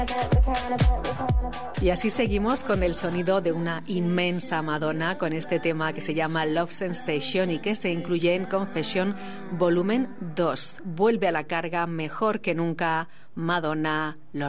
Y así seguimos con el sonido de una inmensa Madonna con este tema que se llama Love Sensation y que se incluye en Confession Volumen 2. Vuelve a la carga mejor que nunca Madonna Lorraine.